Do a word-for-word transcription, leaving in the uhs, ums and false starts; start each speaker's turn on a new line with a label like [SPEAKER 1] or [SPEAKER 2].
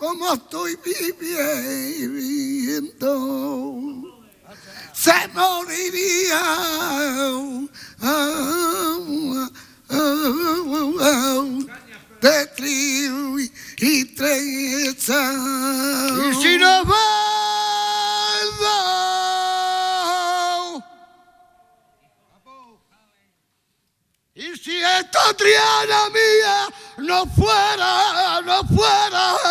[SPEAKER 1] como estoy viviendo, se moriría de trío y tristeza.
[SPEAKER 2] Y si no vuelvo, y si esta Triana mía no fuera, no fuera